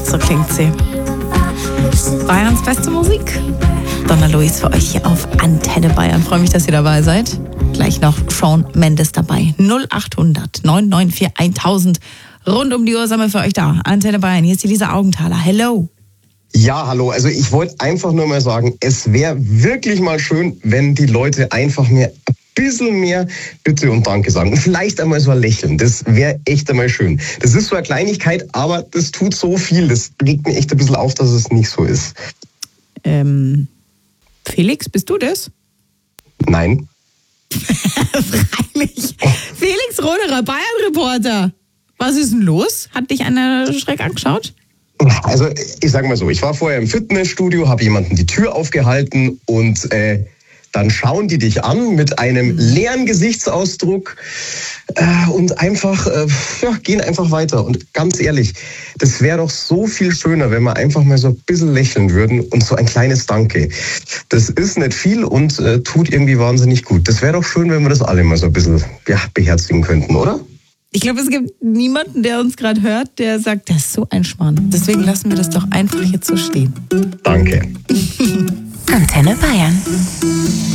So klingt sie. Bayerns beste Musik. Donna Luis für euch hier auf Antenne Bayern. Freue mich, dass ihr dabei seid. Gleich noch Shawn Mendes dabei. 0800 994 1000. Rund um die Uhr sind wir für euch da. Antenne Bayern. Hier ist die Lisa Augenthaler. Hello. Ja, hallo. Also ich wollte einfach nur mal sagen, es wäre wirklich mal schön, wenn die Leute einfach mir ein bisschen mehr Bitte und Danke sagen. Und vielleicht einmal so ein Lächeln. Das wäre echt einmal schön. Das ist so eine Kleinigkeit, aber das tut so viel. Das regt mich echt ein bisschen auf, dass es nicht so ist. Felix, bist du das? Nein. Freilich. Felix Roderer, Bayern-Reporter. Was ist denn los? Hat dich einer schräg angeschaut? Also ich sage mal so, ich war vorher im Fitnessstudio, habe jemanden die Tür aufgehalten und dann schauen die dich an mit einem leeren Gesichtsausdruck und einfach, gehen einfach weiter. Und ganz ehrlich, das wäre doch so viel schöner, wenn wir einfach mal so ein bisschen lächeln würden und so ein kleines Danke. Das ist nicht viel und tut irgendwie wahnsinnig gut. Das wäre doch schön, wenn wir das alle mal so ein bisschen beherzigen könnten, oder? Ich glaube, es gibt niemanden, der uns gerade hört, der sagt, das ist so ein Schmarrn. Deswegen lassen wir das doch einfach jetzt so stehen. Danke. Antenne Bayern.